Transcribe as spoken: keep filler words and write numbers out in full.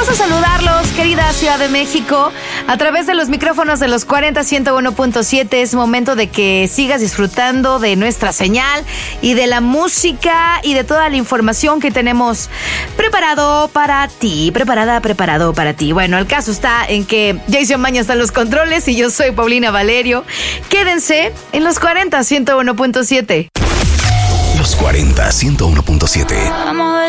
a saludarlos, querida Ciudad de México, a través de los micrófonos de los cuarenta ciento uno punto siete. Es momento de que sigas disfrutando de nuestra señal y de la música y de toda la información que tenemos preparado para ti, preparada, preparado para ti. Bueno, el caso está en que Jason Maña está en los controles y yo soy Paulina Valerio. Quédense en los cuarenta ciento uno punto siete. Los cuarenta ciento uno punto siete. Vamos a ver